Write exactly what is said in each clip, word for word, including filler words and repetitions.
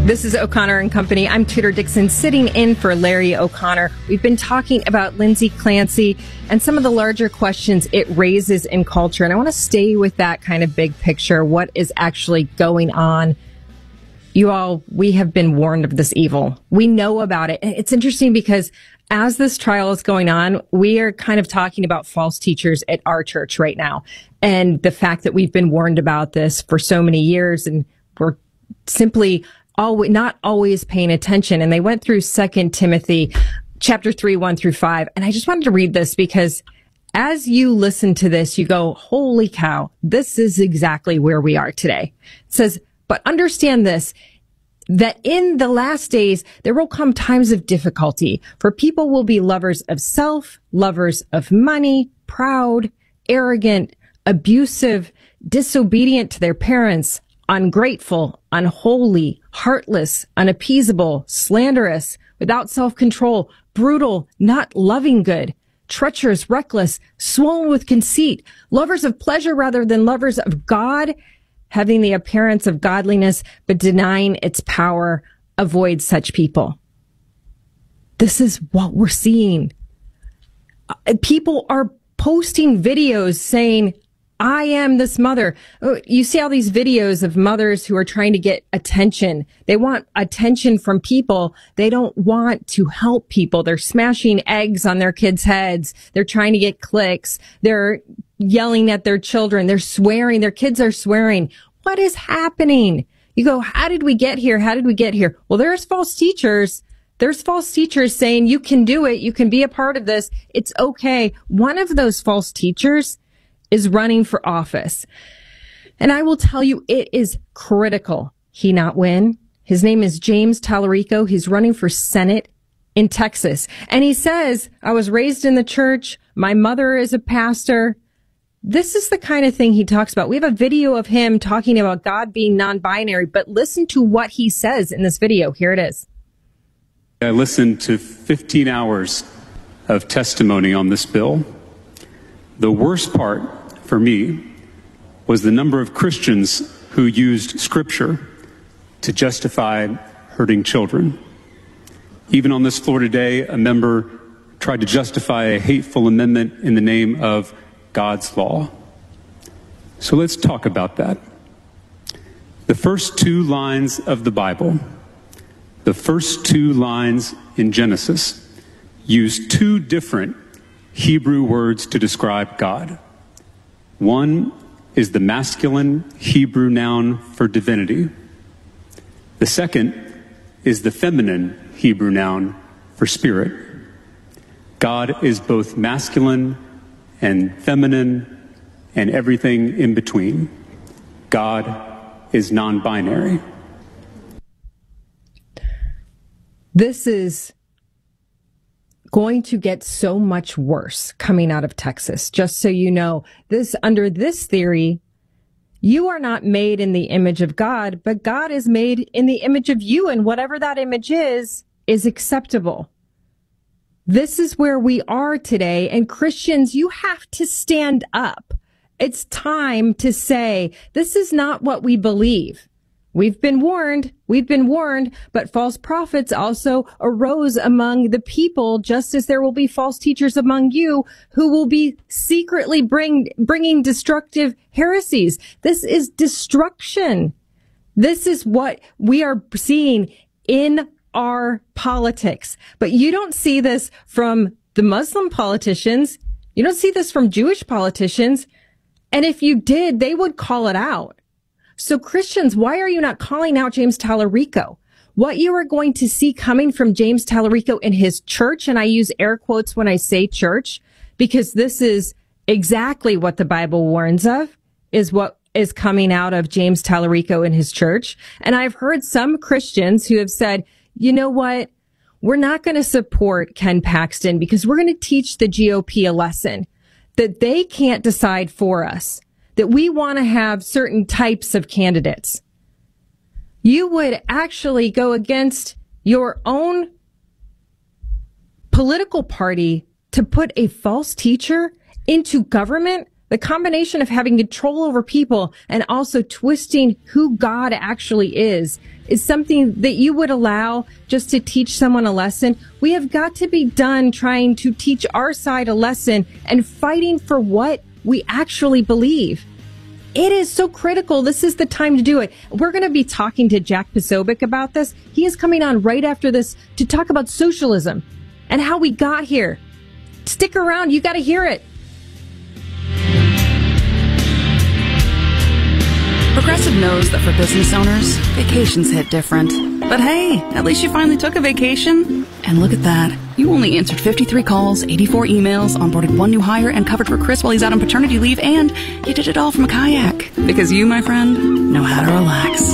This is O'Connor and Company. I'm Tudor Dixon, sitting in for Larry O'Connor. We've been talking about Lindsay Clancy and some of the larger questions it raises in culture. And I want to stay with that kind of big picture. What is actually going on? You all, we have been warned of this evil. We know about it. And it's interesting because as this trial is going on, we are kind of talking about false teachers at our church right now. And the fact that we've been warned about this for so many years, and we're simply always, not always paying attention. And they went through Second Timothy chapter three, one through five. And I just wanted to read this because as you listen to this, you go, holy cow, this is exactly where we are today. It says, but understand this, that in the last days, there will come times of difficulty, for people will be lovers of self, lovers of money, proud, arrogant, abusive, disobedient to their parents, ungrateful, unholy, heartless, unappeasable, slanderous, without self-control, brutal, not loving good, treacherous, reckless, swollen with conceit, lovers of pleasure rather than lovers of God, having the appearance of godliness, but denying its power. Avoid such people. This is what we're seeing. People are posting videos saying, I am this mother. You see all these videos of mothers who are trying to get attention. They want attention from people. They don't want to help people. They're smashing eggs on their kids' heads. They're trying to get clicks. They're yelling at their children. They're swearing. Their kids are swearing. What is happening? You go, how did we get here? How did we get here? Well, there's false teachers. There's false teachers saying you can do it. You can be a part of this. It's okay. One of those false teachers is running for office. And I will tell you, it is critical he not win. His name is James Tallarico. He's running for Senate in Texas. And he says, I was raised in the church. My mother is a pastor. This is the kind of thing he talks about. We have a video of him talking about God being non-binary, but listen to what he says in this video. Here it is. I listened to fifteen hours of testimony on this bill. The worst part for me was the number of Christians who used scripture to justify hurting children. Even on this floor today, a member tried to justify a hateful amendment in the name of God's law. So let's talk about that. The first two lines of the Bible, the first two lines in Genesis, use two different Hebrew words to describe God. One is the masculine Hebrew noun for divinity. The second is the feminine Hebrew noun for spirit. God is both masculine and feminine and everything in between. God is non-binary. This is going to get so much worse coming out of Texas. Just so you know, this, under this theory, you are not made in the image of God, but God is made in the image of you, and whatever that image is, is acceptable. This is where we are today, and Christians, you have to stand up. It's time to say, this is not what we believe. We've been warned, we've been warned, but false prophets also arose among the people, just as there will be false teachers among you who will be secretly bring, bringing destructive heresies. This is destruction. This is what we are seeing in our politics. But you don't see this from the Muslim politicians. You don't see this from Jewish politicians. And if you did, they would call it out. So Christians, why are you not calling out James Tallarico? What you are going to see coming from James Tallarico in his church, and I use air quotes when I say church, because this is exactly what the Bible warns of, is what is coming out of James Tallarico in his church. And I've heard some Christians who have said, you know what? We're not going to support Ken Paxton because we're going to teach the G O P a lesson that they can't decide for us, that we want to have certain types of candidates. You would actually go against your own political party to put a false teacher into government? The combination of having control over people and also twisting who God actually is is something that you would allow just to teach someone a lesson. We have got to be done trying to teach our side a lesson and fighting for what we actually believe. It is so critical. This is the time to do it. We're going to be talking to Jack Posobiec about this. He is coming on right after this to talk about socialism and how we got here. Stick around. You got to hear it. Progressive knows that for business owners, vacations hit different. But hey, at least you finally took a vacation. And look at that. You only answered fifty-three calls, eighty-four emails, onboarded one new hire, and covered for Chris while he's out on paternity leave, and you did it all from a kayak. Because you, my friend, know how to relax.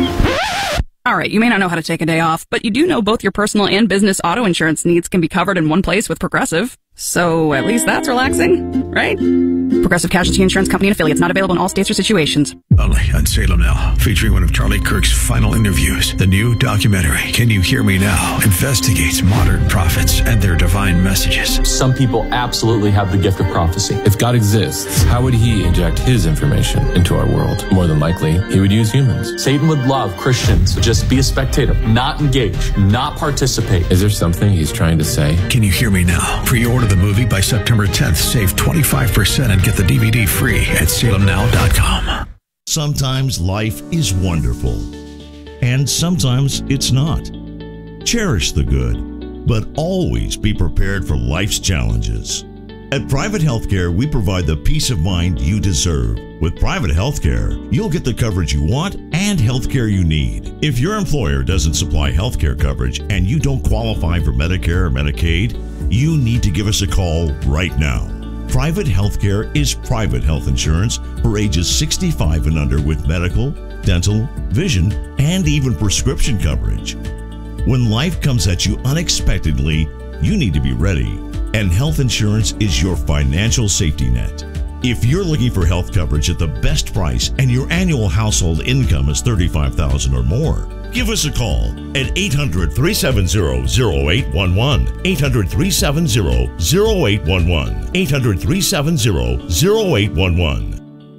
All right, you may not know how to take a day off, but you do know both your personal and business auto insurance needs can be covered in one place with Progressive. So at least that's relaxing, right? Progressive Casualty Insurance Company and affiliates, not available in all states or situations. Only on Salem Now, featuring one of Charlie Kirk's final interviews. The new documentary, Can You Hear Me Now?, investigates modern prophets and their divine messages. Some people absolutely have the gift of prophecy. If God exists, how would he inject his information into our world? More than likely, he would use humans. Satan would love Christians to just be a spectator, not engage, not participate. Is there something he's trying to say? Can You Hear Me Now? Pre-order the movie by September tenth. Save twenty-five percent and get the D V D free at salem now dot com. Sometimes life is wonderful, and sometimes it's not. Cherish the good, but always be prepared for life's challenges. At Private Healthcare, we provide the peace of mind you deserve. With Private Healthcare, you'll get the coverage you want and healthcare you need. If your employer doesn't supply healthcare coverage and you don't qualify for Medicare or Medicaid, you need to give us a call right now. Private Healthcare is private health insurance for ages sixty-five and under with medical, dental, vision, and even prescription coverage. When life comes at you unexpectedly, you need to be ready, and health insurance is your financial safety net. If you're looking for health coverage at the best price and your annual household income is thirty-five thousand dollars or more, give us a call at eight hundred, three seven zero, zero eight one one, eight hundred, three seven zero, zero eight one one, eight hundred, three seven zero, zero eight one one.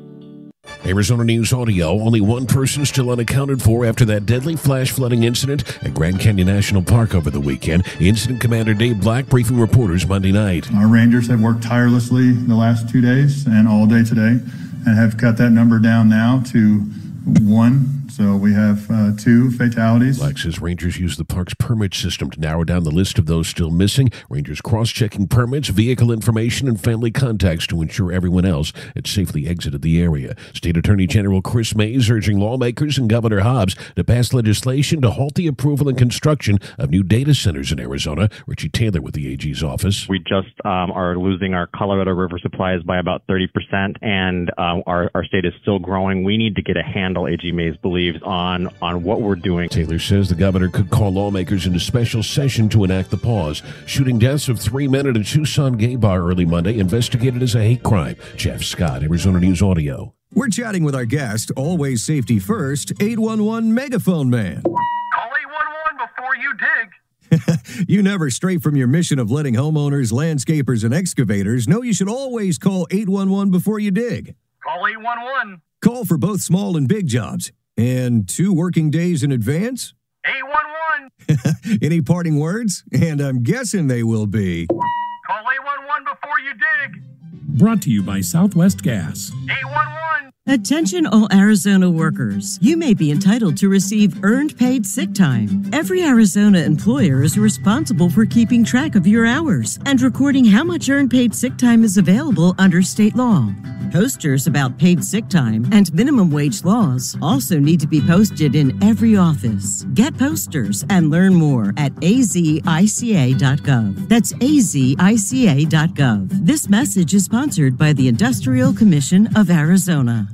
Arizona News Audio, only one person still unaccounted for after that deadly flash flooding incident at Grand Canyon National Park over the weekend. Incident Commander Dave Black briefing reporters Monday night. Our Rangers have worked tirelessly the last two days and all day today and have cut that number down now to one. So we have uh, two fatalities. Black says Rangers use the park's permit system to narrow down the list of those still missing. Rangers cross-checking permits, vehicle information, and family contacts to ensure everyone else had safely exited the area. State Attorney General Chris Mays urging lawmakers and Governor Hobbs to pass legislation to halt the approval and construction of new data centers in Arizona. Richie Taylor with the A G's office. We just um, are losing our Colorado River supplies by about thirty percent, and um, our, our state is still growing. We need to get a handle, A G Mays believes, on on what we're doing. Taylor says the governor could call lawmakers into special session to enact the pause. Shooting deaths of three men at a Tucson gay bar early Monday, investigated as a hate crime. Jeff Scott, Arizona News Audio. We're chatting with our guest, always safety first, eight one one Megaphone Man. Call eight one one before you dig. You never stray from your mission of letting homeowners, landscapers, and excavators know you should always call eight one one before you dig. Call eight one one. Call for both small and big jobs. And two working days in advance? eight one one. Any parting words? And I'm guessing they will be. Call eight one one before you dig. Brought to you by Southwest Gas. eight one one. Attention all Arizona workers. You may be entitled to receive earned paid sick time. Every Arizona employer is responsible for keeping track of your hours and recording how much earned paid sick time is available under state law. Posters about paid sick time and minimum wage laws also need to be posted in every office. Get posters and learn more at A Z I C A dot gov. That's A Z I C A dot gov. This message is sponsored by the Industrial Commission of Arizona.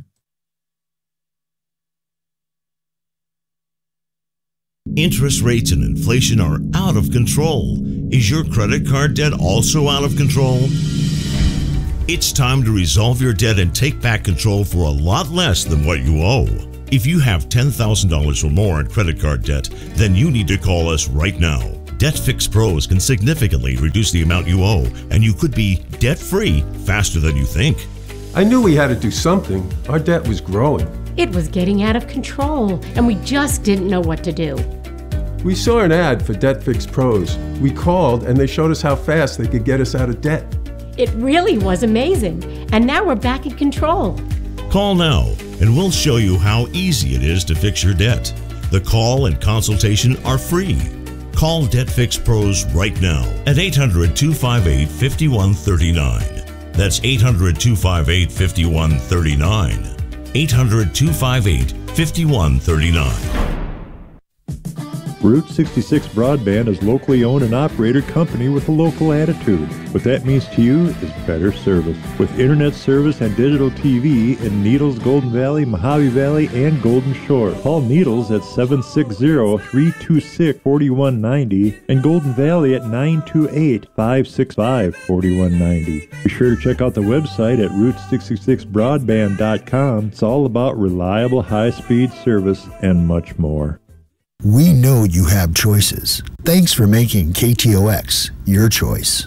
Interest rates and inflation are out of control. Is your credit card debt also out of control? It's time to resolve your debt and take back control for a lot less than what you owe. If you have ten thousand dollars or more in credit card debt, then you need to call us right now. Debt Fix Pros can significantly reduce the amount you owe, and you could be debt-free faster than you think. I knew we had to do something. Our debt was growing. It was getting out of control, and we just didn't know what to do. We saw an ad for DebtFix Pros. We called, and they showed us how fast they could get us out of debt. It really was amazing, and now we're back in control. Call now, and we'll show you how easy it is to fix your debt. The call and consultation are free. Call DebtFix Pros right now at eight hundred, two five eight, five one three nine. That's eight hundred, two five eight, five one three nine. eight hundred, two five eight, five one three nine. Route sixty-six Broadband is locally owned and operated company with a local attitude. What that means to you is better service. With internet service and digital T V in Needles, Golden Valley, Mojave Valley, and Golden Shore. Call Needles at seven six zero, three two six, four one nine zero and Golden Valley at nine two eight, five six five, four one nine zero. Be sure to check out the website at route sixty-six broadband dot com. It's all about reliable high-speed service and much more. We know you have choices. Thanks for making K T O X your choice.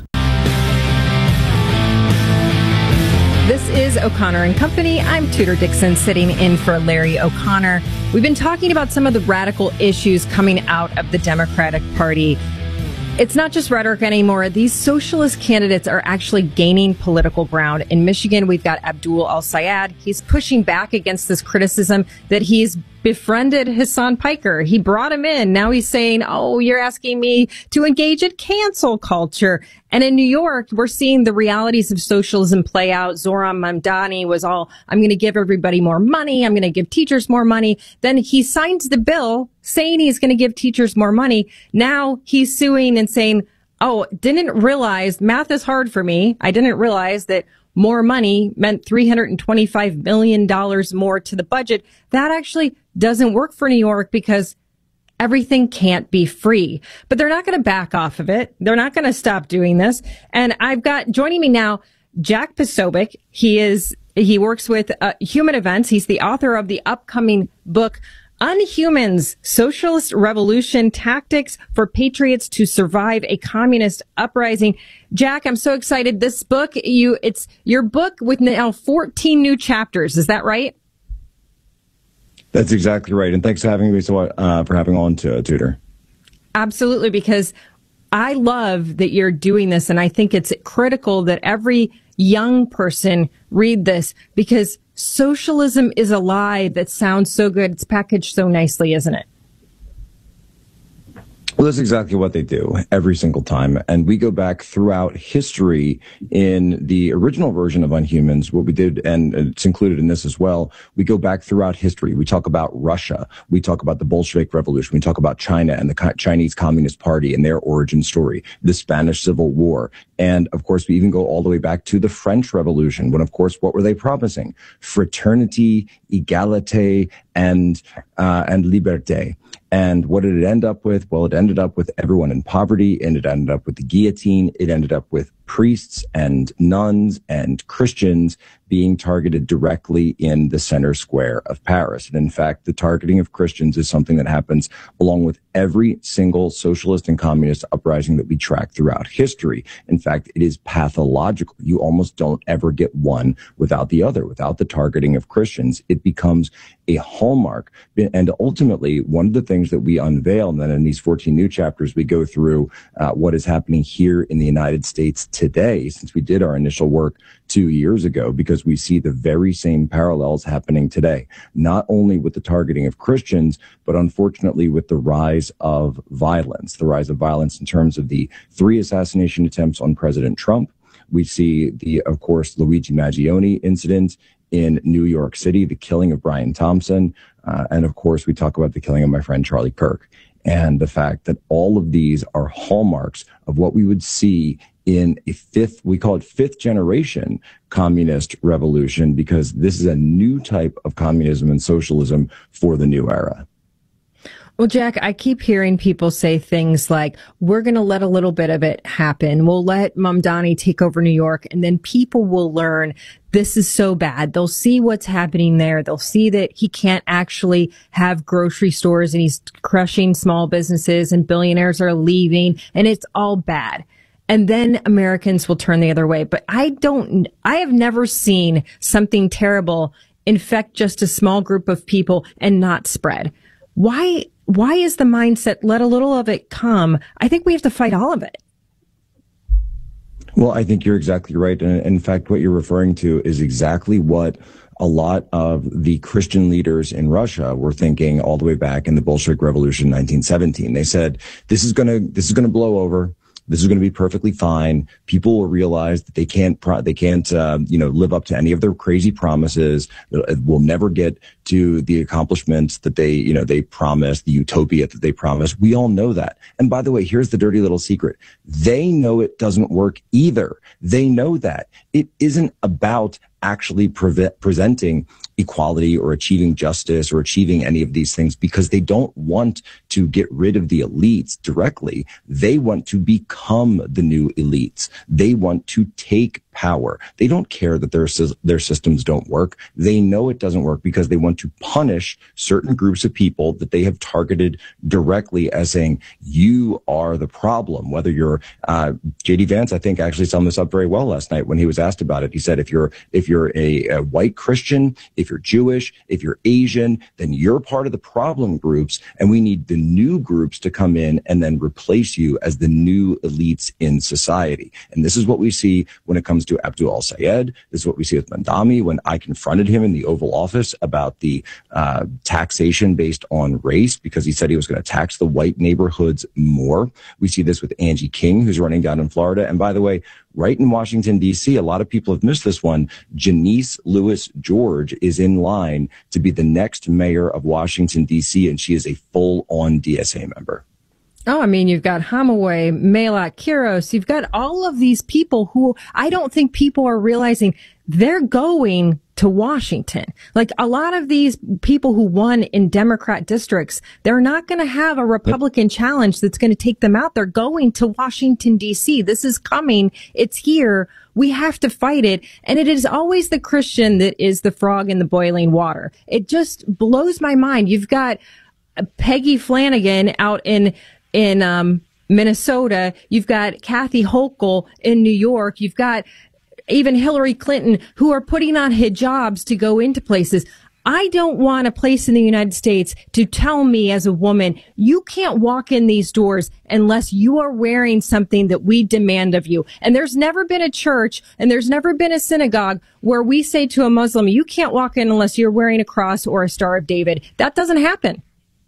This is O'Connor and Company. I'm Tudor Dixon sitting in for Larry O'Connor. We've been talking about some of the radical issues coming out of the Democratic Party. It's not just rhetoric anymore. These socialist candidates are actually gaining political ground. In Michigan, we've got Abdul Al-Sayed. He's pushing back against this criticism that he's befriended Hassan Piker. He brought him in. Now he's saying, oh, you're asking me to engage in cancel culture. And in New York, we're seeing the realities of socialism play out. Zohran Mamdani was all, I'm going to give everybody more money. I'm going to give teachers more money. Then he signs the bill saying he's going to give teachers more money. Now he's suing and saying, oh, didn't realize math is hard for me. I didn't realize that more money meant three hundred twenty-five million dollars more to the budget. That actually doesn't work for New York because everything can't be free. But they're not going to back off of it. They're not going to stop doing this. And I've got joining me now, Jack Posobiec. He is, he works with uh, Human Events. He's the author of the upcoming book, Unhumans, Socialist Revolution, Tactics for Patriots to Survive a Communist Uprising. Jack, I'm so excited. This book, you, it's your book with now fourteen new chapters. Is that right? That's exactly right. And thanks for having me, so uh, for having on to uh, Tudor. Absolutely, because I love that you're doing this, and I think it's critical that every young person read this, because socialism is a lie that sounds so good. It's packaged so nicely, isn't it? Well, that's exactly what they do every single time. And we go back throughout history in the original version of Unhumans, what we did, and it's included in this as well. We go back throughout history. We talk about Russia. We talk about the Bolshevik Revolution. We talk about China and the Chinese Communist Party and their origin story, the Spanish Civil War. And of course, we even go all the way back to the French Revolution, when, of course, what were they promising? Fraternity, egalite, and, uh, and liberté. And what did it end up with? Well, it ended up with everyone in poverty, and it ended up with the guillotine. It ended up with priests and nuns and Christians being targeted directly in the center square of Paris. And in fact, the targeting of Christians is something that happens along with every single socialist and communist uprising that we track throughout history. In fact, it is pathological. You almost don't ever get one without the other. Without the targeting of Christians, it becomes a hallmark. And ultimately, one of the things that we unveil, and then in these fourteen new chapters, we go through uh, what is happening here in the United States today, since we did our initial work two years ago, because we see the very same parallels happening today, not only with the targeting of Christians, but unfortunately with the rise of violence, the rise of violence in terms of the three assassination attempts on President Trump. We see the, of course, Luigi Maggioni incident in New York City, the killing of Brian Thompson. Uh, and of course, we talk about the killing of my friend Charlie Kirk, and the fact that all of these are hallmarks of what we would see in a fifth, we call it fifth generation communist revolution, because this is a new type of communism and socialism for the new era. Well, Jack, I keep hearing people say things like, we're going to let a little bit of it happen. We'll let Mamdani take over New York, and then people will learn this is so bad. They'll see what's happening there. They'll see that he can't actually have grocery stores, and he's crushing small businesses, and billionaires are leaving, and it's all bad. and then Americans will turn the other way. But I don't, I have never seen something terrible infect just a small group of people and not spread. Why, why is the mindset, let a little of it come? I think we have to fight all of it. Well, I think you're exactly right. And in fact, what you're referring to is exactly what a lot of the Christian leaders in Russia were thinking all the way back in the Bolshevik Revolution in nineteen seventeen. They said, this is going to, this is going to blow over. This is going to be perfectly fine. People will realize that they can't, pro- they can't, uh, you know, live up to any of their crazy promises. We'll never get to the accomplishments that they, you know, they promised, the utopia that they promised. We all know that. And by the way, here's the dirty little secret. They know it doesn't work either. They know that it isn't about actually pre- presenting equality or achieving justice or achieving any of these things, because they don't want to get rid of the elites directly. They want to become the new elites. They want to take power. They don't care that their their systems don't work. They know it doesn't work because they want to punish certain groups of people that they have targeted directly as saying, you are the problem. Whether you're uh J D Vance, I think, actually summed this up very well last night when he was asked about it. He said, if you're if you're a, a white Christian, if you're Jewish, if you're Asian, then you're part of the problem groups, and we need the new groups to come in and then replace you as the new elites in society. And this is what we see when it comes to Abdul al-Sayed. This is what we see with Mandami when I confronted him in the Oval Office about the uh, taxation based on race, because he said he was going to tax the white neighborhoods more. We see this with Angie King, who's running down in Florida. And by the way, right in Washington, D C, a lot of people have missed this one. Janice Lewis George is in line to be the next mayor of Washington, D C, and she is a full-on D S A member. Oh, I mean, you've got Hamaway, Melak, Kiros. You've got all of these people who I don't think people are realizing they're going to Washington. Like a lot of these people who won in Democrat districts, they're not going to have a Republican challenge that's going to take them out. They're going to Washington, D C. This is coming. It's here. We have to fight it. And it is always the Christian that is the frog in the boiling water. It just blows my mind. You've got Peggy Flanagan out in in um, Minnesota. You've got Kathy Hochul in New York. You've got even Hillary Clinton, who are putting on hijabs to go into places. I don't want a place in the United States to tell me as a woman, you can't walk in these doors unless you are wearing something that we demand of you. And there's never been a church and there's never been a synagogue where we say to a Muslim, you can't walk in unless you're wearing a cross or a Star of David. That doesn't happen.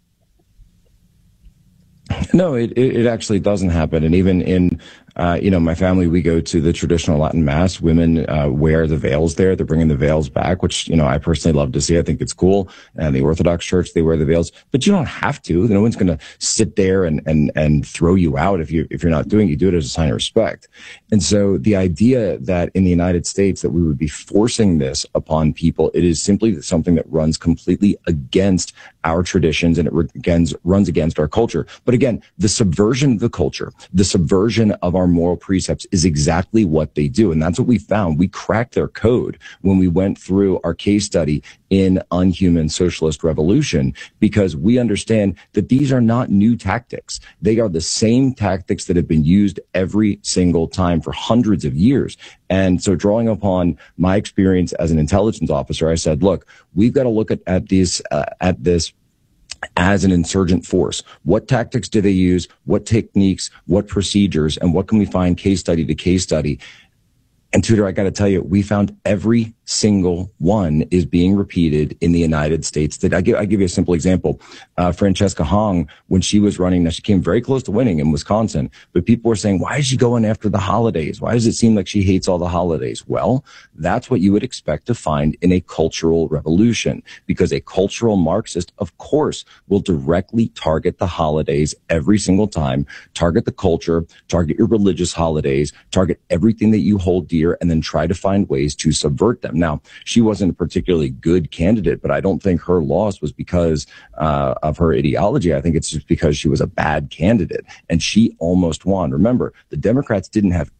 No, it, it actually doesn't happen. And even in, uh, you know, my family, we go to the traditional Latin Mass. Women uh, wear the veils there. They're bringing the veils back, which, you know, I personally love to see. I think it's cool. And the Orthodox Church, they wear the veils, but you don't have to. No one's going to sit there and, and, and throw you out if you, if you're not doing it. You do it as a sign of respect. And so the idea that in the United States that we would be forcing this upon people, it is simply something that runs completely against our traditions, and it against, runs against our culture. But again, the subversion of the culture, the subversion of our moral precepts is exactly what they do. And that's what we found. We cracked their code when we went through our case study in Unhuman Socialist Revolution, because we understand that these are not new tactics. They are the same tactics that have been used every single time for hundreds of years. And so drawing upon my experience as an intelligence officer, I said, look, we've got to look at, at these, uh, at this as an insurgent force. What tactics do they use? What techniques? What procedures? And what can we find case study to case study? And Tudor, I got to tell you, we found every single one is being repeated in the United States. That I give, I give you a simple example. Uh, Francesca Hong, when she was running, now she came very close to winning in Wisconsin, but people were saying, why is she going after the holidays? Why does it seem like she hates all the holidays? Well, that's what you would expect to find in a cultural revolution, because a cultural Marxist, of course, will directly target the holidays every single time, target the culture, target your religious holidays, target everything that you hold dear, and then try to find ways to subvert them. Now, she wasn't a particularly good candidate, but I don't think her loss was because uh, of her ideology. I think it's just because she was a bad candidate, and she almost won. Remember, the Democrats didn't have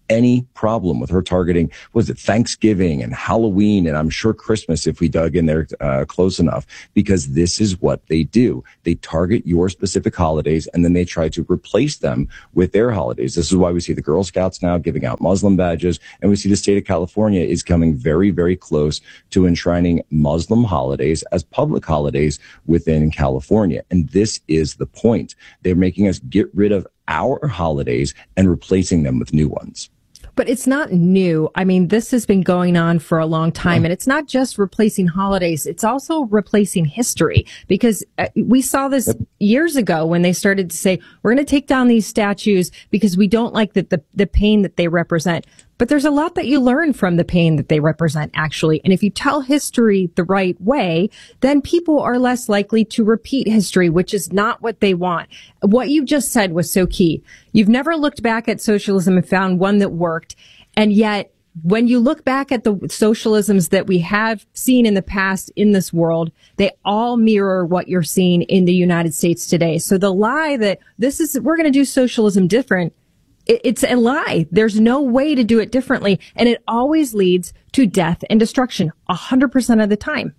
any problem with her targeting, was it Thanksgiving and Halloween, and I'm sure Christmas if we dug in there uh, close enough, because this is what they do. They target your specific holidays, and then they try to replace them with their holidays. This is why we see the Girl Scouts now giving out Muslim badges, and we see the state of California is coming very, very close to enshrining Muslim holidays as public holidays within California. And this is the point. They're making us get rid of our holidays and replacing them with new ones. But it's not new. I mean, this has been going on for a long time, yeah. And it's not just replacing holidays. It's also replacing history, because uh, we saw this yep. years ago when they started to say, we're going to take down these statues because we don't like the, the, the pain that they represent. But there's a lot that you learn from the pain that they represent, actually. And if you tell history the right way, then people are less likely to repeat history, which is not what they want. What you just said was so key. You've never looked back at socialism and found one that worked. And yet, when you look back at the socialisms that we have seen in the past in this world, they all mirror what you're seeing in the United States today. So the lie that this is, we're going to do socialism different, it's a lie. There's no way to do it differently. And it always leads to death and destruction a hundred percent of the time.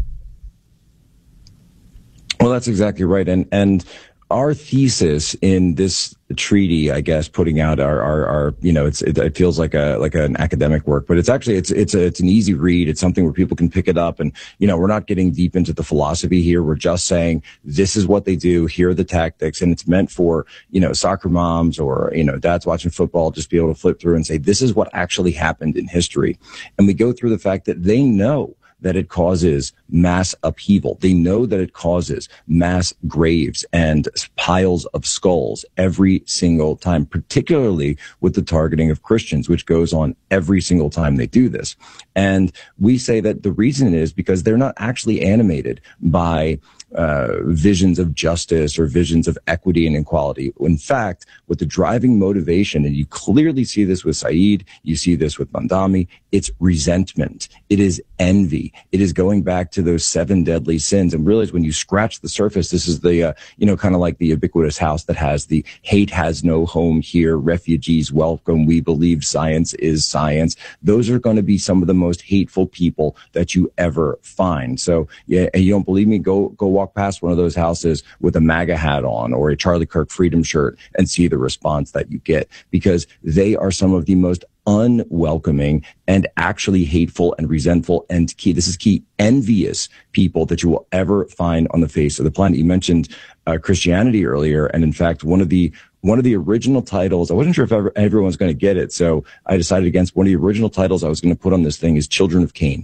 Well, that's exactly right. And, and our thesis in this treaty, I guess, putting out our, our, our you know, it's, it, it feels like a, like an academic work, but it's actually, it's, it's a, it's an easy read. It's something where people can pick it up. And, you know, we're not getting deep into the philosophy here. We're just saying this is what they do. Here are the tactics. And it's meant for, you know, soccer moms or, you know, dads watching football, just be able to flip through and say, this is what actually happened in history. And we go through the fact that they know that it causes mass upheaval. They know that it causes mass graves and piles of skulls every single time, particularly with the targeting of Christians, which goes on every single time they do this. And we say that the reason is because they're not actually animated by Uh, visions of justice or visions of equity and equality. In fact, what the driving motivation, and you clearly see this with Saeed, you see this with Mamdani, it's resentment. It is envy. It is going back to those seven deadly sins. And realize when you scratch the surface, this is the, uh, you know, kind of like the ubiquitous house that has the hate has no home here, refugees welcome, we believe science is science. Those are going to be some of the most hateful people that you ever find. So, yeah, and you don't believe me? Go, go walk past one of those houses with a MAGA hat on or a Charlie Kirk Freedom shirt and see the response that you get, because they are some of the most unwelcoming and actually hateful and resentful and key, this is key, envious people that you will ever find on the face of the planet. You mentioned uh, Christianity earlier, and in fact, one of the one of the original titles, I wasn't sure if ever, everyone's going to get it, so I decided against one of the original titles I was going to put on this thing is Children of Cain.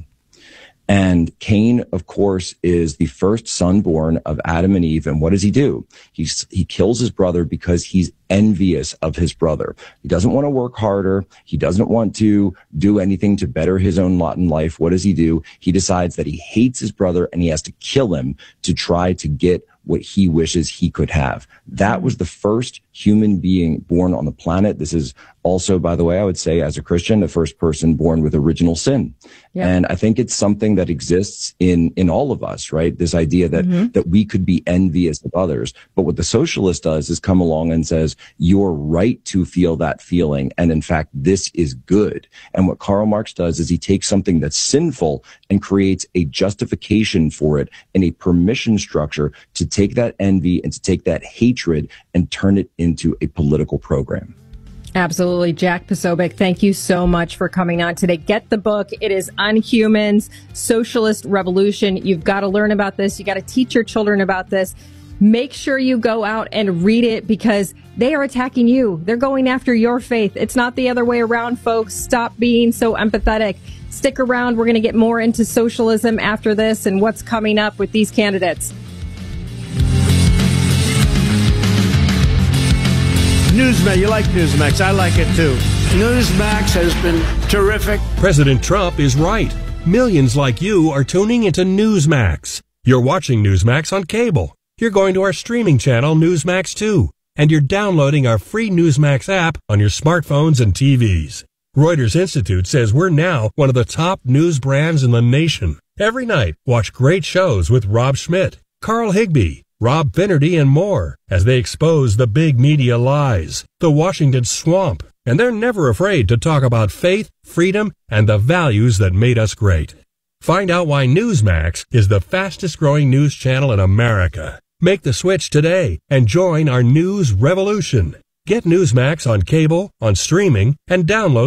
And Cain, of course, is the first son born of Adam and Eve. And what does he do? He's, he kills his brother because he's envious of his brother. He doesn't want to work harder. He doesn't want to do anything to better his own lot in life. What does he do? He decides that he hates his brother and he has to kill him to try to get what he wishes he could have. That was the first human being born on the planet. This is also, by the way, I would say as a Christian, the first person born with original sin. Yeah. And I think it's something that exists in, in all of us, right? This idea that, mm-hmm. that we could be envious of others. But what the socialist does is come along and says, you're right to feel that feeling. And in fact, this is good. And what Karl Marx does is he takes something that's sinful and creates a justification for it and a permission structure to take that envy and to take that hatred and turn it into a political program. Absolutely. Jack Posobiec, thank you so much for coming on today. Get the book. It is Unhumans, Socialist Revolution. You've got to learn about this. You got to teach your children about this. Make sure you go out and read it because they are attacking you. They're going after your faith. It's not the other way around, folks. Stop being so empathetic. Stick around. We're going to get more into socialism after this and what's coming up with these candidates. Newsmax, you like Newsmax. I like it too. Newsmax has been terrific. President Trump is right. Millions like you are tuning into Newsmax. You're watching Newsmax on cable. You're going to our streaming channel, Newsmax two. And you're downloading our free Newsmax app on your smartphones and T Vs. Reuters Institute says we're now one of the top news brands in the nation. Every night, watch great shows with Rob Schmidt, Carl Higbie, Rob Finnerty, and more as they expose the big media lies, the Washington swamp, And they're never afraid to talk about faith, freedom, and the values that made us great. Find out why Newsmax is the fastest growing news channel in America. Make the switch today and join our news revolution. Get Newsmax on cable, on streaming, and download